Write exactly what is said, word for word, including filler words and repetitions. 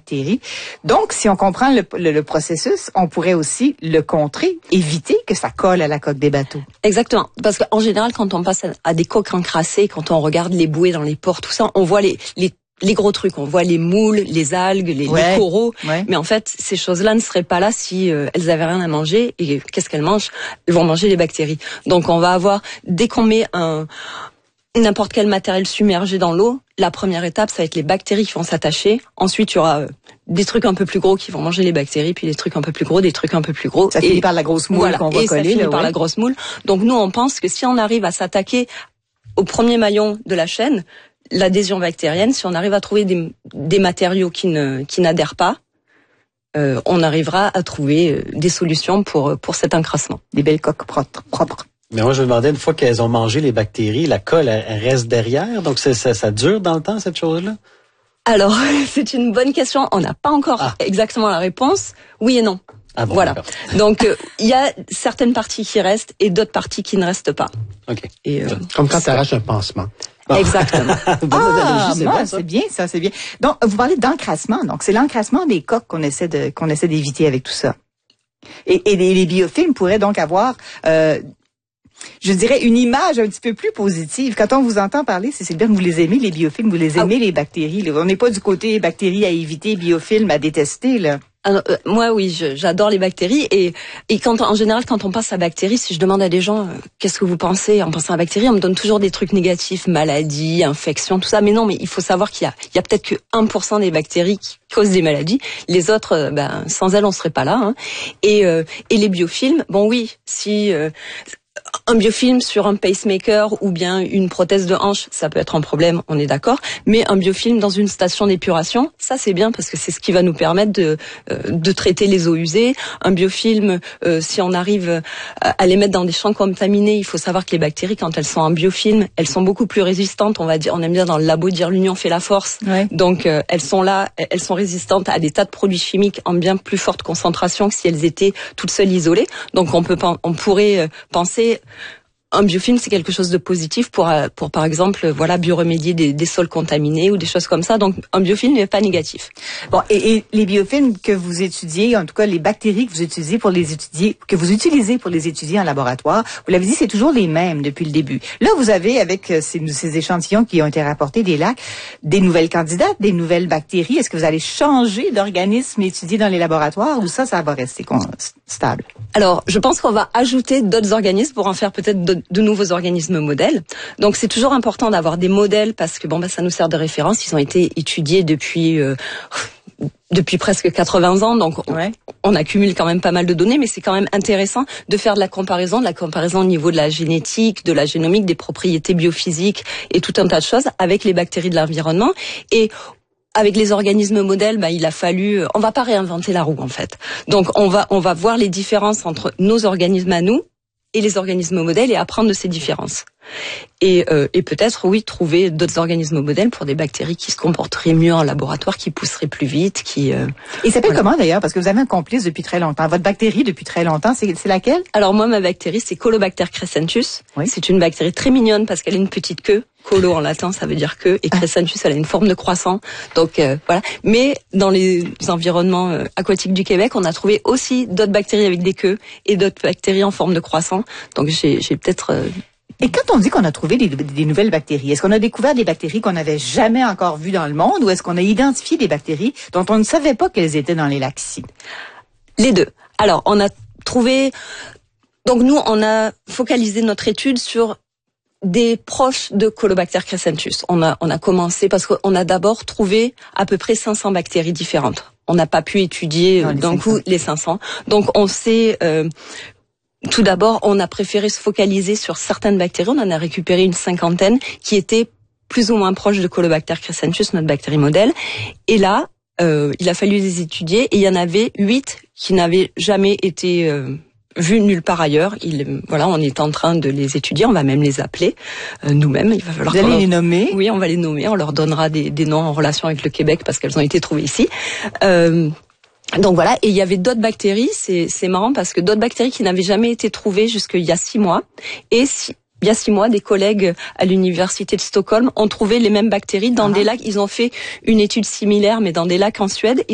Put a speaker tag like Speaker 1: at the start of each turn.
Speaker 1: bactéries. Donc, si on comprend le, le, le processus, on pourrait aussi le contrer, éviter que ça colle à la coque des bateaux.
Speaker 2: Exactement. Parce qu'en général, quand on passe à des coques encrassées, quand on regarde les bouées dans les ports, tout ça, on voit les, les les gros trucs, on voit les moules, les algues, les,
Speaker 1: ouais,
Speaker 2: les coraux,
Speaker 1: ouais.
Speaker 2: mais en fait, ces choses-là ne seraient pas là si euh, elles avaient rien à manger. Et qu'est-ce qu'elles mangent? Elles vont manger les bactéries. Donc, on va avoir, dès qu'on met un n'importe quel matériel submergé dans l'eau, la première étape, ça va être les bactéries qui vont s'attacher. Ensuite, il y aura euh, des trucs un peu plus gros qui vont manger les bactéries, puis des trucs un peu plus gros, des trucs un peu plus gros.
Speaker 1: Ça
Speaker 2: et,
Speaker 1: finit par la grosse moule
Speaker 2: voilà,
Speaker 1: qu'on va
Speaker 2: et
Speaker 1: coller.
Speaker 2: ça finit
Speaker 1: là,
Speaker 2: par
Speaker 1: ouais.
Speaker 2: la grosse moule. Donc, nous, on pense que si on arrive à s'attaquer au premier maillon de la chaîne, l'adhésion bactérienne, si on arrive à trouver des, des matériaux qui ne qui n'adhèrent pas, euh, on arrivera à trouver des solutions pour pour cet encrassement.
Speaker 1: Des belles coques propres.
Speaker 3: Mais moi, je me demandais, une fois qu'elles ont mangé les bactéries, la colle, elle, elle reste derrière, donc ça, ça, ça dure dans le temps, cette chose-là?
Speaker 2: Alors, c'est une bonne question. On n'a pas encore ah. exactement la réponse. Oui et non.
Speaker 3: Ah bon,
Speaker 2: voilà. Donc, il euh, y a certaines parties qui restent et d'autres parties qui ne restent pas.
Speaker 3: Ok.
Speaker 4: Et, euh, Comme quand tu arraches un pansement.
Speaker 2: Exactement.
Speaker 1: ah, c'est bon, c'est bien, ça, c'est bien. Donc, vous parlez d'encrassement. Donc, c'est l'encrassement des coques qu'on essaie de qu'on essaie d'éviter avec tout ça. Et, et les, les biofilms pourraient donc avoir, euh, je dirais, une image un petit peu plus positive. Quand on vous entend parler, Cécile Berne, vous les aimez, les biofilms, vous les aimez, ah, les bactéries. Là. On n'est pas du côté bactéries à éviter, biofilms à détester, là.
Speaker 2: Alors, euh, moi, oui, je, j'adore les bactéries et et quand en général, quand on pense à bactéries, si je demande à des gens euh, qu'est-ce que vous pensez en pensant à bactéries, on me donne toujours des trucs négatifs, maladies, infections, tout ça. Mais non, mais il faut savoir qu'il y a il y a peut-être que un pour cent des bactéries qui causent des maladies. Les autres, euh, ben sans elles, on serait pas là. Hein. Et euh, et les biofilms, bon oui, si euh, un biofilm sur un pacemaker ou bien une prothèse de hanche, ça peut être un problème, on est d'accord. Mais un biofilm dans une station d'épuration, ça c'est bien parce que c'est ce qui va nous permettre de euh, de traiter les eaux usées. Un biofilm, euh, si on arrive à les mettre dans des champs contaminés, il faut savoir que les bactéries, quand elles sont en biofilm, elles sont beaucoup plus résistantes. On va dire, on aime bien dans le labo dire l'union fait la force.
Speaker 1: Ouais.
Speaker 2: Donc euh, elles sont là, elles sont résistantes à des tas de produits chimiques en bien plus forte concentration que si elles étaient toutes seules isolées. Donc on peut on pourrait penser un biofilm, c'est quelque chose de positif pour, pour par exemple, voilà, bioremédier des, des sols contaminés ou des choses comme ça. Donc, un biofilm n'est pas négatif.
Speaker 1: Bon, et, et les biofilms que vous étudiez, en tout cas les bactéries que vous étudiez pour les étudier, que vous utilisez pour les étudier en laboratoire, vous l'avez dit, c'est toujours les mêmes depuis le début. Là, vous avez, avec ces, ces échantillons qui ont été rapportés des lacs, des nouvelles candidates, des nouvelles bactéries. Est-ce que vous allez changer d'organisme étudié dans les laboratoires ou ça, ça va rester stable?
Speaker 2: Alors, je pense qu'on va ajouter d'autres organismes pour en faire peut-être de, de nouveaux organismes modèles. Donc, c'est toujours important d'avoir des modèles parce que bon, bah, ça nous sert de référence. Ils ont été étudiés depuis euh, depuis presque quatre-vingts ans, donc on,
Speaker 1: ouais.
Speaker 2: on accumule quand même pas mal de données, mais c'est quand même intéressant de faire de la comparaison, de la comparaison au niveau de la génétique, de la génomique, des propriétés biophysiques et tout un tas de choses avec les bactéries de l'environnement. Et avec les organismes modèles, bah, il a fallu, on va pas réinventer la roue en fait. Donc on va on va voir les différences entre nos organismes à nous et les organismes modèles et apprendre de ces différences. Et, euh, et peut-être, oui, trouver d'autres organismes modèles pour des bactéries qui se comporteraient mieux en laboratoire, qui pousseraient plus vite, qui... Euh,
Speaker 1: et ça s'appelle
Speaker 2: voilà.
Speaker 1: Comment d'ailleurs? Parce que vous avez un complice depuis très longtemps. Votre bactérie depuis très longtemps, c'est, c'est laquelle?
Speaker 2: Alors moi, ma bactérie, c'est Colobacter crescentus.
Speaker 1: Oui.
Speaker 2: C'est une bactérie très mignonne parce qu'elle a une petite queue. Colo en latin, ça veut dire queue. Et crescentus, elle a une forme de croissant. Donc euh, voilà. Mais dans les environnements euh, aquatiques du Québec, on a trouvé aussi d'autres bactéries avec des queues et d'autres bactéries en forme de croissant. Donc j'ai, j'ai peut-être... Euh,
Speaker 1: Et quand on dit qu'on a trouvé des, des nouvelles bactéries, est-ce qu'on a découvert des bactéries qu'on n'avait jamais encore vues dans le monde ou est-ce qu'on a identifié des bactéries dont on ne savait pas qu'elles étaient dans les lacs ici?
Speaker 2: Les deux. Alors, on a trouvé... Donc nous, on a focalisé notre étude sur des proches de Colobacter crescentus. On a, on a commencé parce qu'on a d'abord trouvé à peu près cinq cents bactéries différentes. On n'a pas pu étudier non, d'un coup les cinq cents. Donc on sait... Euh, Tout d'abord, on a préféré se focaliser sur certaines bactéries. On en a récupéré une cinquantaine qui étaient plus ou moins proches de Colobacter crescentus, notre bactérie modèle. Et là, euh, il a fallu les étudier et il y en avait huit qui n'avaient jamais été euh, vues nulle part ailleurs. Il, voilà, on est en train de les étudier. On va même les appeler euh, nous-mêmes. Il va falloir
Speaker 1: Vous allez leur... les nommer?
Speaker 2: Oui, on va les nommer. On leur donnera des, des noms en relation avec le Québec parce qu'elles ont été trouvées ici. Euh, Donc voilà, et il y avait d'autres bactéries, c'est, c'est marrant parce que d'autres bactéries qui n'avaient jamais été trouvées jusqu'il y a six mois. Et si, il y a six mois, des collègues à l'université de Stockholm ont trouvé les mêmes bactéries dans ah. des lacs. Ils ont fait une étude similaire, mais dans des lacs en Suède.